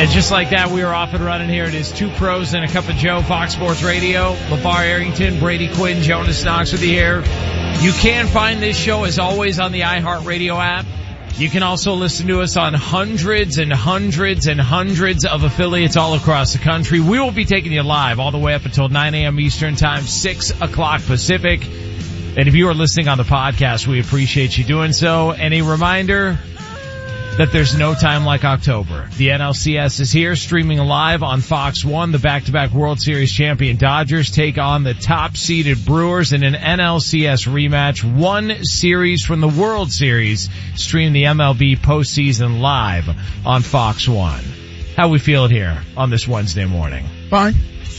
And just like that, we are off and running here. It is Two Pros and a Cup of Joe, Fox Sports Radio. LeVar Arrington, Brady Quinn, Jonas Knox with you here. You can find this show, as always, on the iHeartRadio app. You can also listen to us on hundreds and hundreds and hundreds of affiliates all across the country. We will be taking you live all the way up until 9 a.m. Eastern Time, 6 o'clock Pacific. And if you are listening on the podcast, we appreciate you doing so. And a reminder that there's no time like October. The NLCS is here, streaming live on Fox 1. The back-to-back World Series champion Dodgers take on the top-seeded Brewers in an NLCS rematch. One series from the World Series. Stream the MLB postseason live on Fox 1. How we feeling here on this Wednesday morning? Fine.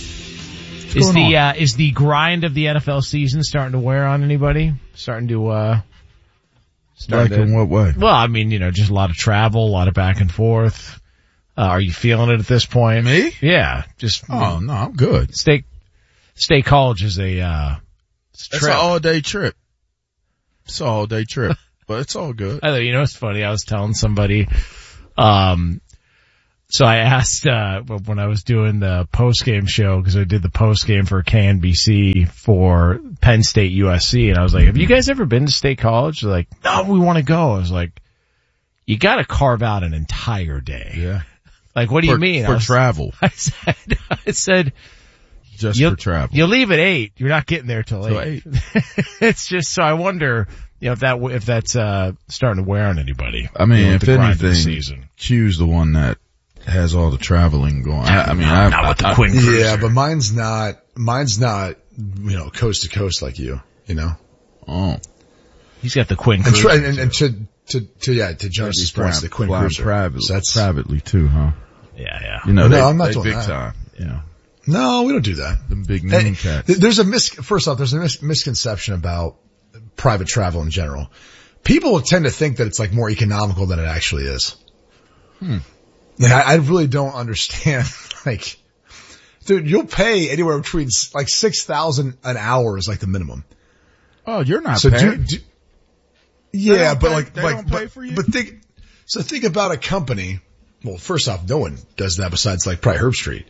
Is the grind of the NFL season starting to wear on anybody? Starting to in what way? Well, I mean, just a lot of travel, a lot of back and forth. Are you feeling it at this point? Me? Yeah. Oh, no, I'm good. State College is it's an all-day trip. It's an all-day trip, but it's all good. It's funny. I was telling somebody, so I asked, when I was doing the post-game show, because I did the post-game for KNBC for Penn State USC, and I was like, have you guys ever been to State College? They're like, no, we want to go. I was like, you got to carve out an entire day. Yeah. Like, what do you mean? For travel. I said, just for travel. You leave at 8. You're not getting there till 8. It's just, so I wonder, if that's starting to wear on anybody. I mean, if anything, choose the one that has all the traveling going. Not with the Quinn Cruiser. Yeah, but mine's not, coast to coast like you, Oh. He's got the Quinn Cruiser. And to Jonas' points, the Quinn Cruiser. Privately too, huh? Yeah. I'm not doing big that. Time. Yeah. No, we don't do that. Them big noon cats. First off, there's a misconception about private travel in general. People tend to think that it's like more economical than it actually is. And I really don't understand, dude, you'll pay anywhere between like $6,000 an hour is like the minimum. Oh, you're not paying. Think about a company. Well, first off, no one does that besides like probably Herb Street.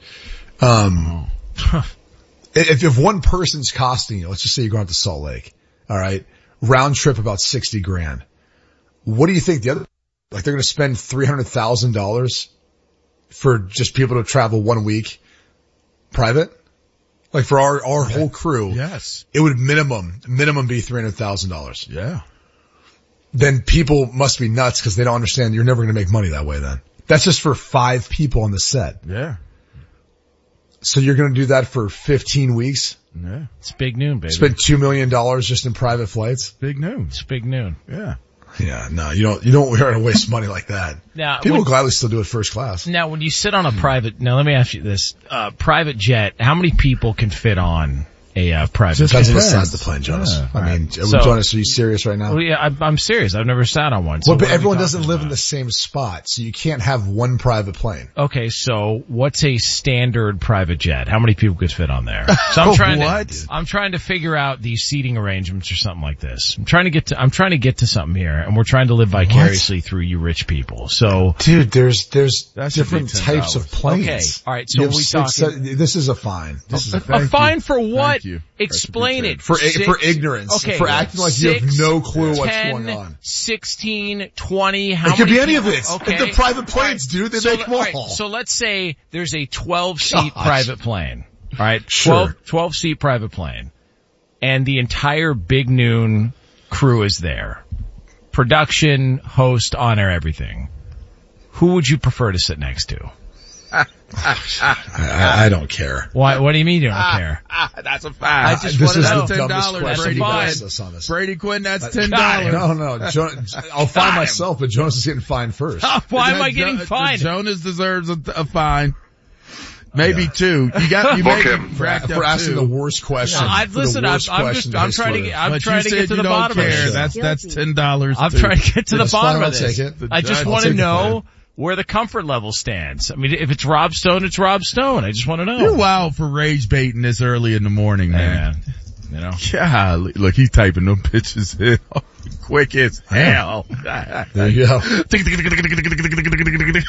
If one person's costing you, let's just say you're going to Salt Lake, all right, round trip about $60,000. What do you think the other? Like they're going to spend $300,000 for just people to travel 1 week private? Like for our whole crew. Yes. It would minimum be $300,000. Yeah. Then people must be nuts because they don't understand you're never going to make money that way then. That's just for 5 people on the set. Yeah. So you're going to do that for 15 weeks? Yeah. It's big noon, baby. Spend $2 million just in private flights? Big noon. It's big noon. Yeah. Yeah, no, you don't want to waste money like that. Now, people will gladly still do it first class. Now, when you sit on a now let me ask you this, private jet, how many people can fit on a private jet? Depends on the size of the plane, Jonas. Yeah, Jonas, are you serious right now? Well, yeah, I'm serious. I've never sat on one. So but everyone doesn't live in the same spot, so you can't have one private plane. Okay, so what's a standard private jet? How many people could fit on there? So I'm trying to figure out these seating arrangements or something like this. I'm trying to get to something here, and we're trying to live vicariously through you rich people. So, dude, there's different types of planes. Okay, all right. So this is a fine. This is a fine for what? Explain it. For ignorance. Okay. For acting like you have no clue what's going on. 16, 20, it could be any of it. Okay. The private planes, dude, they make them all. Right, so let's say there's a 12-seat private plane. All right. 12-seat private plane. And the entire Big Noon crew is there. Production, host, on-air, everything. Who would you prefer to sit next to? I don't care. Why? What do you mean you don't care? That's a fact. I just want to know. $10. Brady Quinn, that's $10. No. I'll find myself, but Jonas is getting fined first. Why am I getting fined? Jonas deserves a fine. Maybe 2. You made him for asking the worst question. No, I'm trying to get to the bottom of it. That's $10. I'm trying to get to the bottom of this. I just want to know where the comfort level stands. I mean, if it's Rob Stone, it's Rob Stone. I just want to know. You're wild for rage baiting this early in the morning, man. You know? Yeah, look, he's typing them pitches in quick as hell. There you go.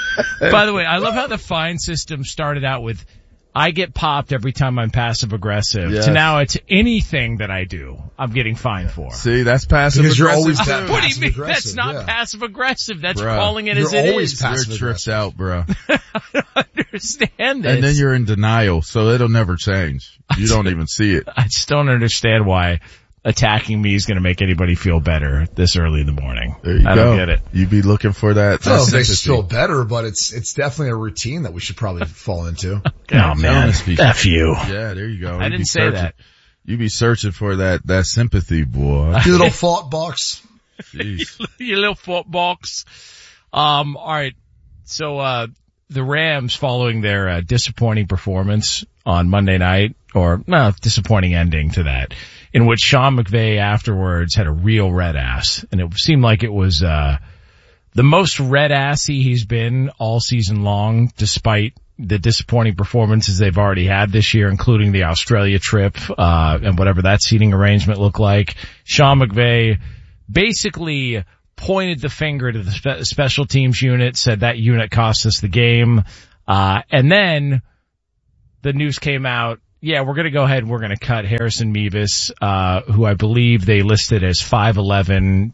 By the way, I love how the fine system started out with, I get popped every time I'm passive aggressive. Yes. To now it's anything that I do, I'm getting fined for. See, that's passive aggressive. You're always what do you mean? That's not passive aggressive. That's calling it as it is. You're tripped out, bro. I don't understand this. And then you're in denial, so it'll never change. You don't even see it. I just don't understand why attacking me is going to make anybody feel better this early in the morning. There you go. I don't get it. You be looking for that. I don't know if it makes us feel better, but it's definitely a routine that we should probably fall into. Oh man, F you. Yeah, there you go. I didn't say that. You be searching for that sympathy, boy. Your little thought box. Jeez. Your little thought box. All right. So, the Rams, following their disappointing performance on Monday night, or disappointing ending to that, in which Sean McVay afterwards had a real red ass, and it seemed like it was the most red assy he's been all season long, despite the disappointing performances they've already had this year, including the Australia trip and whatever that seating arrangement looked like. Sean McVay basically pointed the finger to the special teams unit, said that unit cost us the game. And then the news came out, yeah, we're going to go ahead and we're going to cut Harrison Mevis, who I believe they listed as 5'11",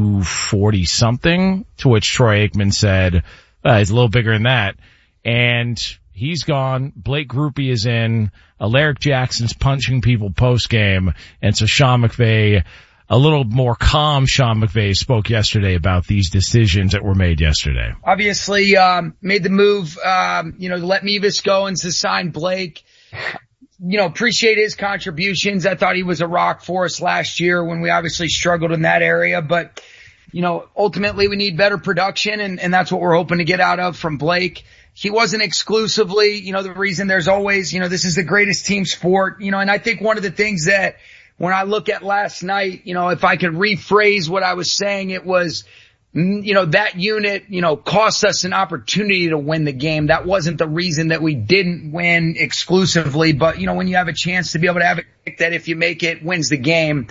240 something, to which Troy Aikman said, he's a little bigger than that. And he's gone. Blake Grupe is in. Alaric Jackson's punching people post game. And so Sean McVay, a little more calm Sean McVay, spoke yesterday about these decisions that were made yesterday. Obviously, made the move, to let Mevis go and to sign Blake. Appreciate his contributions. I thought he was a rock for us last year when we obviously struggled in that area. But, ultimately we need better production, and that's what we're hoping to get out of from Blake. He wasn't exclusively, the reason. There's always, this is the greatest team sport, and I think one of the things that when I look at last night, if I could rephrase what I was saying, it was, that unit, cost us an opportunity to win the game. That wasn't the reason that we didn't win exclusively. But, when you have a chance to be able to have it, that if you make it, wins the game,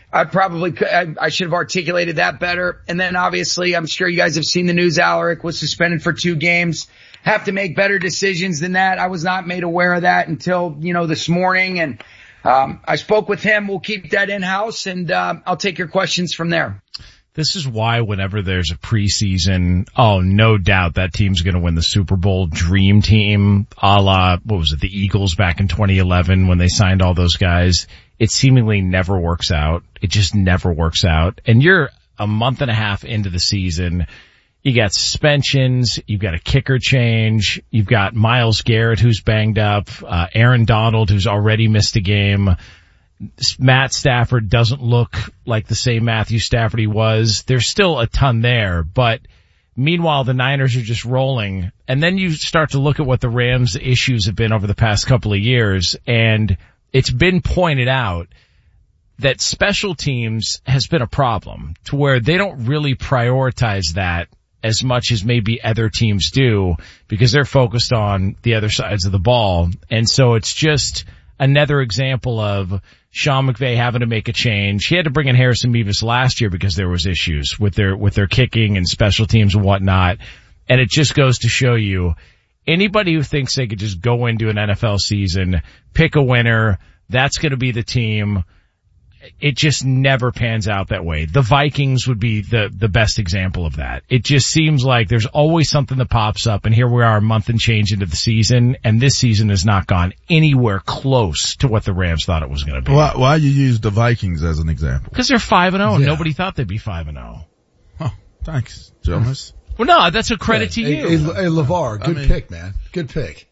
I should have articulated that better. And then obviously, I'm sure you guys have seen the news. Alaric was suspended for 2 games. Have to make better decisions than that. I was not made aware of that until, this morning. And, I spoke with him. We'll keep that in-house, and I'll take your questions from there. This is why whenever there's a preseason, no doubt that team's going to win the Super Bowl, dream team, a la, the Eagles back in 2011 when they signed all those guys. It seemingly never works out. It just never works out. And you're a month and a half into the season. You got suspensions, you've got a kicker change, you've got Myles Garrett who's banged up, Aaron Donald who's already missed a game. Matt Stafford doesn't look like the same Matthew Stafford he was. There's still a ton there, but meanwhile the Niners are just rolling. And then you start to look at what the Rams' issues have been over the past couple of years, and it's been pointed out that special teams has been a problem to where they don't really prioritize that as much as maybe other teams do, because they're focused on the other sides of the ball. And so it's just another example of Sean McVay having to make a change. He had to bring in Harrison Mevis last year because there was issues with their kicking and special teams and whatnot. And it just goes to show you, anybody who thinks they could just go into an NFL season, pick a winner, that's going to be the team, it just never pans out that way. The Vikings would be the best example of that. It just seems like there's always something that pops up, and here we are a month and change into the season, and this season has not gone anywhere close to what the Rams thought it was going to be. Why you use the Vikings as an example? Because they're 5-0, and nobody thought they'd be 5-0. Oh, thanks, Jonas. Well, no, that's a credit to you. Hey, LeVar, good pick, man. Good pick.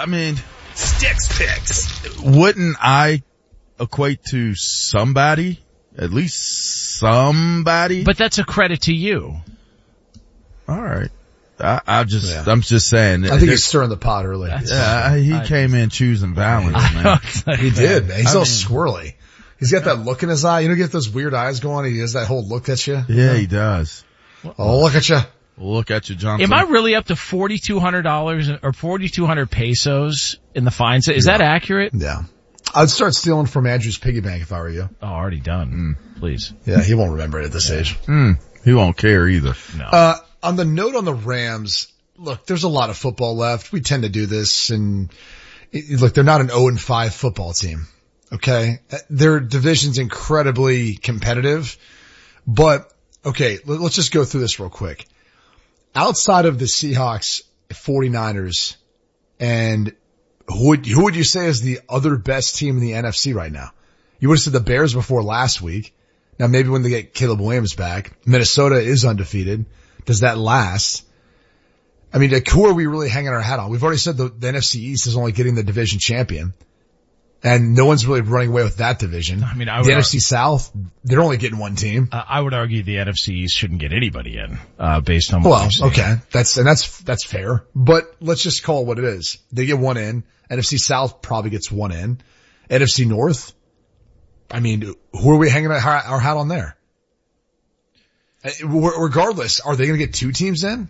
Sticks picks. Wouldn't I equate to somebody, at least somebody? But that's a credit to you. All right. I'm just saying. I think he's stirring the pot early. Yeah, he came in choosing balance, man. He did, man. He's all squirrely. He's got that look in his eye. You know, get those weird eyes going. He has that whole look at you. Yeah, he does. Oh, look at you. Look at you, Johnson. Am I really up to $4,200 or 4,200 pesos in the fines? Is that accurate? Yeah. I'd start stealing from Andrew's piggy bank if I were you. Oh, already done. Please. Yeah, he won't remember it at this age. He won't care either. No. On the note on the Rams, look, there's a lot of football left. We tend to do this, and look, they're not an 0-5 football team. Okay. Their division's incredibly competitive, but okay, let's just go through this real quick. Outside of the Seahawks, 49ers, and who would you say is the other best team in the NFC right now? You would have said the Bears before last week. Now maybe when they get Caleb Williams back, Minnesota is undefeated. Does that last? I mean, like, who are we really hanging our hat on? We've already said the NFC East is only getting the division champion. And no one's really running away with that division. I mean, the NFC South, they're only getting one team. I would argue the NFC East shouldn't get anybody in, based on what we've seen. Okay. That's fair. But let's just call it what it is. They get one in. NFC South probably gets one in. NFC North, I mean, who are we hanging our hat on there? Regardless, are they going to get two teams in?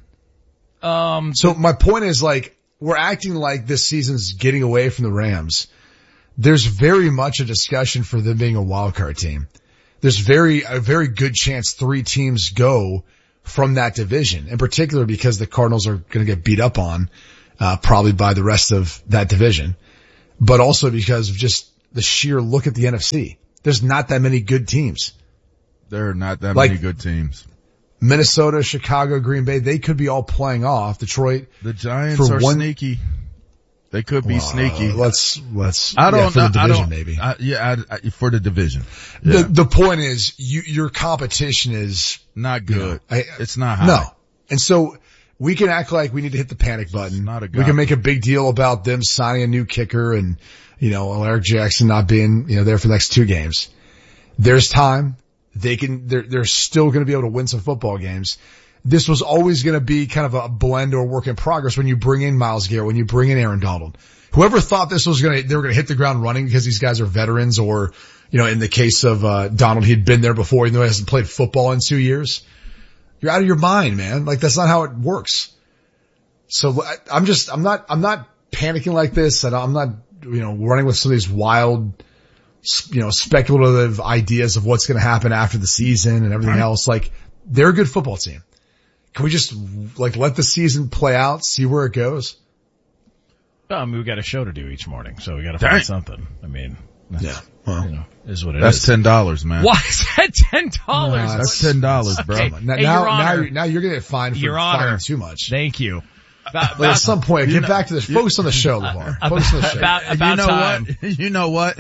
So my point is, like, we're acting like this season's getting away from the Rams. There's very much a discussion for them being a wild card team. There's a very good chance 3 teams go from that division, in particular because the Cardinals are going to get beat up on, probably by the rest of that division, but also because of just the sheer look at the NFC. There's not that many good teams. There are not that many good teams. Minnesota, Chicago, Green Bay, they could be all playing off. Detroit. The Giants are sneaky. They could be sneaky. Let's. I don't know. For the division, maybe. For the division. Yeah. The point is, your competition is not good. It's not high. No. And so we can act like we need to hit the panic button. We can make a big deal about them signing a new kicker and, Eric Jackson not being, there for the next 2 games. There's time. They're still going to be able to win some football games. This was always going to be kind of a blend or work in progress when you bring in Myles Garrett, when you bring in Aaron Donald. Whoever thought they were going to hit the ground running because these guys are veterans, or, in the case of, Donald, he'd been there before, even though he hasn't played football in 2 years. You're out of your mind, man. Like, that's not how it works. So I'm not panicking like this, and I'm not, running with some of these wild, speculative ideas of what's going to happen after the season and everything else. Like, they're a good football team. Can we just, let the season play out, see where it goes? Well, I mean, we got a show to do each morning, so we got to find something. I mean, yeah, well, is what it is. That's $10, man. Why is that $10? That's $10, bro. Okay. Now you're going to get fined for firing too much. Thank you. At some point, get back to this. Focus on the show, LeVar. Focus on the show. About time. You know what?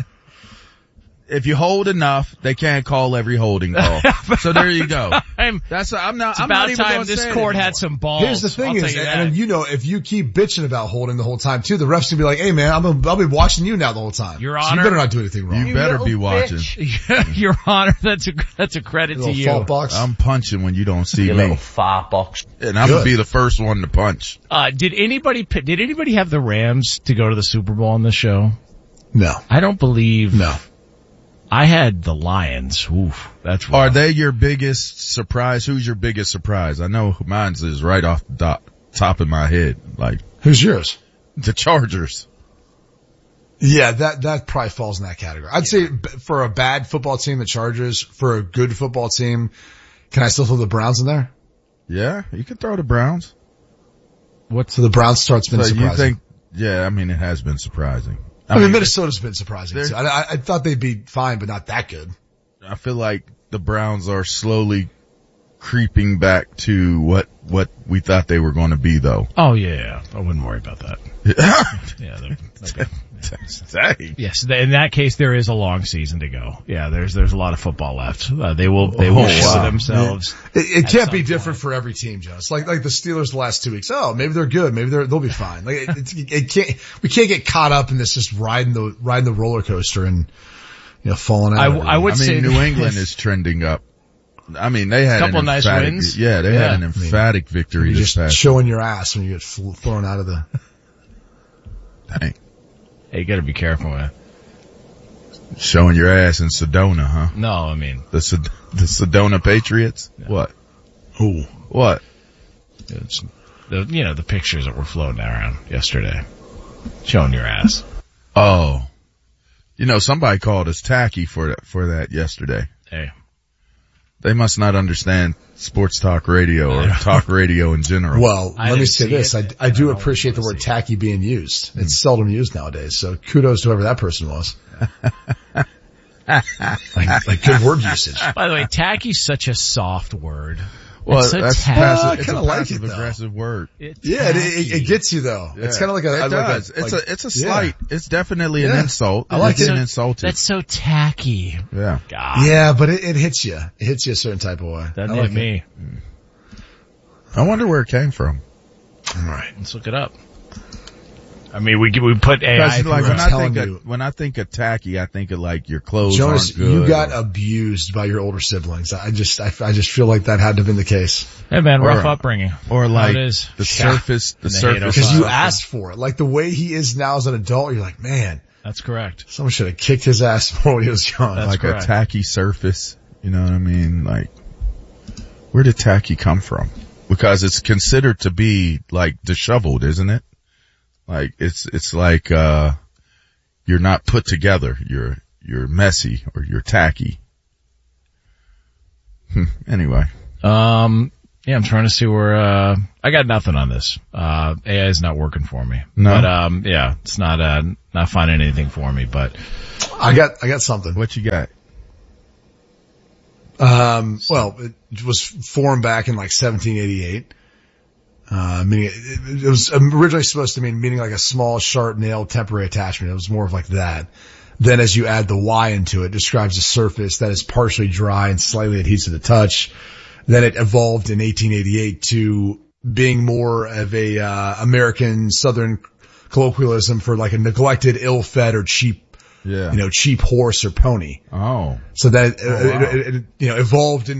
If you hold enough, they can't call every holding call. So there you go. I'm not even time this court had some balls. Here's the thing if you keep bitching about holding the whole time too, the refs gonna be like, hey man, I'll be watching you now the whole time. Your Honor. So you better not do anything wrong. You better be watching. Your Honor, that's a credit to you. Fault box. I'm punching when you don't see me. Little fart box. And I'm gonna be the first one to punch. Did anybody have the Rams to go to the Super Bowl on the show? No. I don't believe. No. I had the Lions. Oof, that's rough. Are they your biggest surprise? Who's your biggest surprise? I know mine's is right off the top of my head. Like, who's yours? The Chargers. Yeah, that probably falls in that category. I'd say for a bad football team, the Chargers. For a good football team, can I still throw the Browns in there? Yeah, you can throw the Browns. So the Browns start's been surprising. It has been surprising. I mean, Minnesota's been surprising too. I thought they'd be fine, but not that good. I feel like the Browns are slowly creeping back to what we thought they were going to be, though. Oh yeah, I wouldn't worry about that. Dang. Yes, in that case, there is a long season to go. Yeah, there's a lot of football left. They will show themselves. It can't be different for every team, Joe. It's like the Steelers the last 2 weeks. Oh, maybe they're good. Maybe they'll be fine. Like we can't get caught up in this just riding the roller coaster and falling out. I would say New England is trending up. I mean, they had a couple nice wins. Yeah, they had an emphatic victory. You're just showing your ass when you get thrown out of the. Dang. Hey, you gotta be careful, man. Showing your ass in Sedona, huh? No, I mean. The Sedona Patriots? Yeah. What? Who? What? It's the pictures that were floating around yesterday. Showing your ass. Oh. Somebody called us tacky for that yesterday. Hey. They must not understand sports talk radio or talk radio in general. Well, let me say this. I do appreciate the word tacky being used. It's seldom used nowadays. So kudos to whoever that person was. like good word usage. By the way, tacky's such a soft word. Well, so that's passive. It's a passive aggressive word. It gets you though. Yeah. It's kind of like a. It does. It's a slight. Yeah. It's definitely an insult. I like it. An insulted. That's so tacky. Yeah. God. Yeah, but it hits you. It hits you a certain type of way. Doesn't hit me. I wonder where it came from. All right, let's look it up. I mean, we put AI. Like when I think of tacky, I think of like your clothes Jonas, aren't good. You got abused by your older siblings. I just feel like that had to have been the case. Hey man, rough upbringing. Or like the surface. Because you asked for it. Like the way he is now as an adult, you're like, man. That's correct. Someone should have kicked his ass more when he was young. That's like correct. A tacky surface. You know what I mean? Like, where did tacky come from? Because it's considered to be like disheveled, isn't it? Like it's like you're not put together. You're messy or you're tacky. Anyway. Yeah, I'm trying to see where I got nothing on this. AI is not working for me. No. But yeah, it's not finding anything for me, but I got something. What you got? Well, it was formed back in like 1788. Meaning it was originally supposed to meaning like a small, sharp nail temporary attachment. It was more of like that. Then as you add the Y into it, describes a surface that is partially dry and slightly adheres to the touch. Then it evolved in 1888 to being more of a, American Southern colloquialism for like a neglected, ill-fed or cheap, cheap horse or pony. Oh. So that, it evolved in